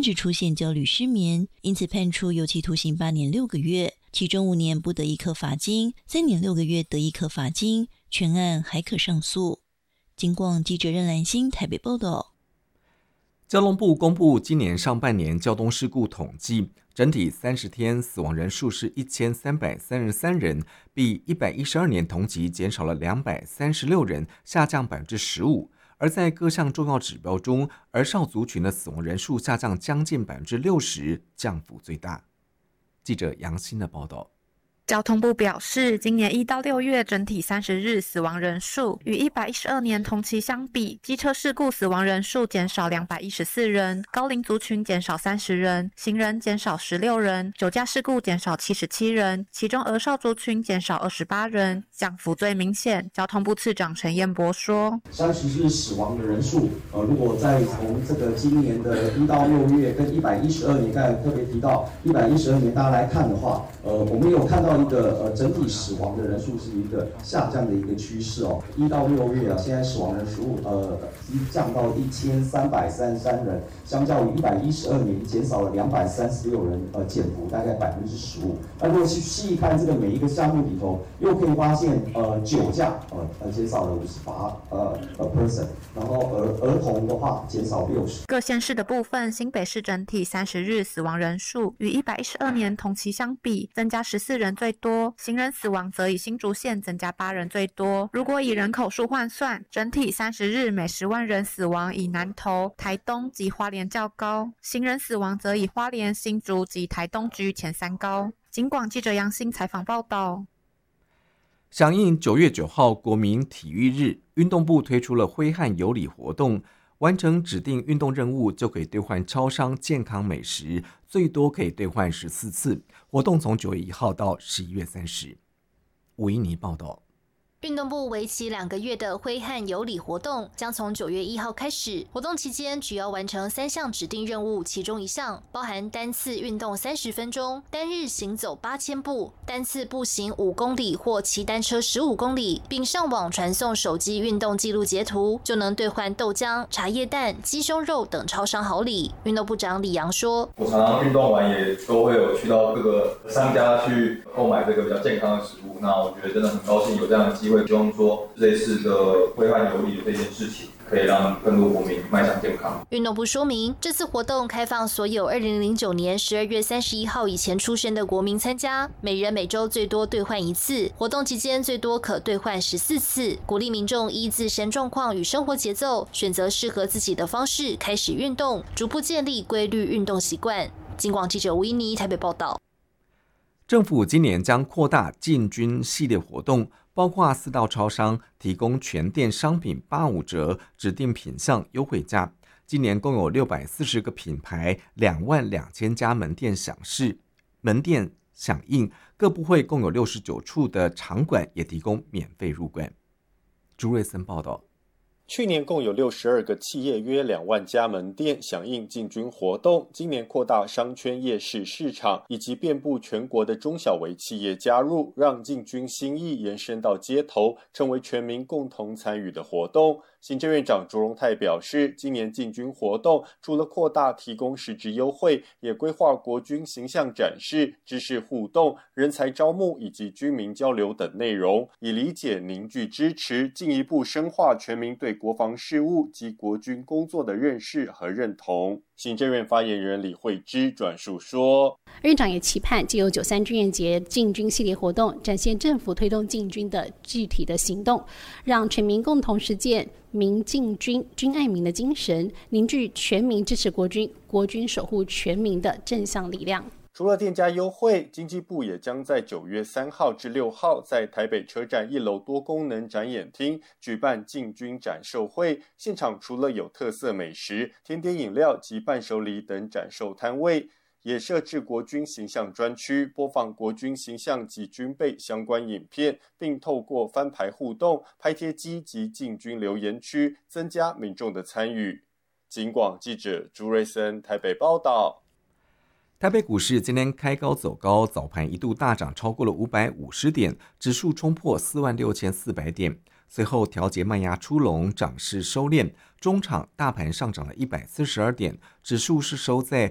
至出现焦虑失眠，因此判处有期徒刑8年6个月，其中5年不得一科罚金，3年6个月得一科罚金，全案还可上诉。警广记者任兰心台北报道。 交通部公布今年上半年交通事故统计，整体30天死亡人数是1333人，比112年同期减少了236人，下降15%。而在各项重要指标中，儿少族群的死亡人数下降将近60%，降幅最大。记者杨欣的报道。 交通部表示，今年1到6月整体30日死亡人数与112年同期相比，机车事故死亡人数减少214人，高龄族群减少30人，行人减少16人，酒驾事故减少77人，其中儿少族群减少28人，降幅最明显。交通部次长陈彦博说 ，30日死亡的人数，如果再从这个今年的1到6月跟112年，刚才特别提到112年大家来看的话，我们有看到一个整体死亡的人数是一个下降的一个趋势哦。1到6月啊，现在死亡人数降到1333人，相较于112年减少了236人，减幅大概15%。那如果去细看这个每一个项目里头，又可以发现酒驾减少了58%，然后儿童的话减少60%。 各县市的部分，新北市整体30日死亡人数与112年同期相比，增加14人最多，行人死亡则以新竹县增加8人最多。如果以人口数换算，整体30日每10万人死亡以南投、台东及花莲较高，行人死亡则以花莲、新竹及台东居前3高。警广记者杨欣采访报道。 响应9月9号国民体育日，运动部推出了挥汗有礼活动，完成指定运动任务就可以兑换超商健康美食，最多可以兑换14次。活动从9月1号到11月30。吴依妮报道。 运动部为期2个月的挥汗有礼活动将从9月1号开始。活动期间，只要完成3项指定任务，其中1项包含单次运动30分钟、单日行走8000步、单次步行5公里或骑单车15公里，并上网传送手机运动记录截图，就能兑换豆浆、茶叶蛋、鸡胸肉等超商好礼。运动部长李阳说：“ 我常常运动完也都会有去到各个商家去购买这个比较健康的食物，那我觉得真的很高兴有这样的机会。”希望说这次的挥汗有礼的这件事情，可以让更多国民迈向健康。 运动部说明，这次活动开放所有2009年12月31号以前出生的国民参加，每人每周最多兑换1次，活动期间最多可兑换14次，鼓励民众依自身状况与生活节奏，选择适合自己的方式开始运动，逐步建立规律运动习惯。警广记者吴依妮台北报道。 政府今年将扩大进军系列活动，包括4道超商提供全店商品85折，指定品项优惠价。今年共有640个品牌，22000家门店响应，各部会共有69处的场馆也提供免费入馆。朱瑞森报道。 去年共有62个企业约2万家门店响应进军活动，今年扩大商圈夜市市场，以及遍布全国的中小微企业加入，让进军心意延伸到街头，成为全民共同参与的活动。行政院长卓荣泰表示，今年进军活动除了扩大提供实质优惠，也规划国军形象展示、知识互动、人才招募以及军民交流等内容，以理解、凝聚支持，进一步深化全民对国防事务及国军工作的认识和认同。行政院发言人李惠芝转述说， 院长也期盼藉由93军演节进军系列活动，展现政府推动进军的具体的行动，让全民共同实践民进军、军爱民的精神，凝聚全民支持国军、国军守护全民的正向力量。 除了店家优惠，经济部也将在9月3号至6号在台北车站1楼多功能展演厅举办进军展售会，现场除了有特色美食、甜点饮料及伴手礼等展售摊位，也设置国军形象专区，播放国军形象及军备相关影片，并透过翻牌互动、拍贴机及进军留言区，增加民众的参与。警广记者朱瑞森台北报道。 台北股市今天开高走高，早盘一度大涨超过了550点，指数冲破46400点，随后调节卖压出笼，涨势收敛，中场大盘上涨了142点，指数是收在